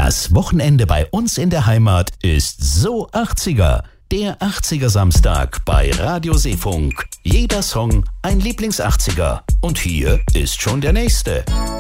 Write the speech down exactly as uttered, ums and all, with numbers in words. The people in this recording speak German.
Das Wochenende bei uns in der Heimat ist so achtziger. Der achtziger Samstag bei Radio Seefunk. Jeder Song ein Lieblings-achtziger. Und hier ist schon der nächste.